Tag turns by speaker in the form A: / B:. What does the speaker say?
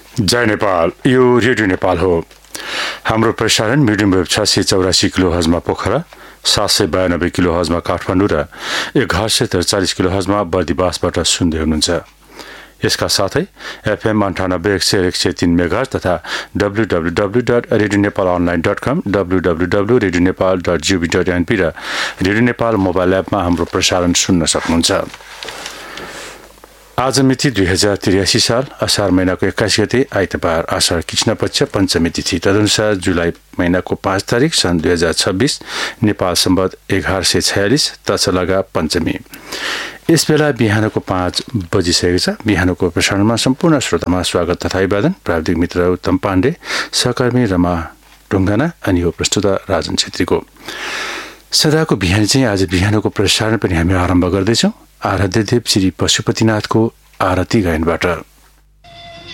A: जय नेपाल, यो रेडियो नेपाल हो। हाम्रो प्रसारण medium wave 684 kilo हजमा Pokhara, 792 kilo हजमा Kathmandu र 1143 किलो हजमा बर्दिवासबाट सुन्दै हुनुहुन्छ। यसका साथै FM 98.103 मेगाहर्ज तथा www.radionepalonline.com, www.radionepal.gov.np र रेडियो नेपाल मोबाइल एपमा हाम्रो प्रसारण सुन्न सक्नुहुन्छ। आज मिति 2083 साल असार महिनाको 21 गते आइतबार, आषाढ कृष्ण पक्ष पञ्चमी तिथि, तदनुसार जुलाई महिनाको 5 तारिक सन् 2026, नेपाल सम्वत 1146 तसलगा पञ्चमी। यस बेला बिहानको 5 बजिसकेको छ। बिहानको प्रसारणमा सम्पूर्ण श्रोतामा स्वागत तथा अभिवादन। प्राविधिक मित्र उत्तम पाण्डे, सहकर्मी रमा ढुङ्गाना अनि यो प्रस्तुता राजन छेत्रीको। सदाको बिहान चाहिँ आज बिहानको प्रसारण पनि हामी आरम्भ गर्दैछौँ आराध्य देव श्री पशुपतिनाथको आरती गायनबाट।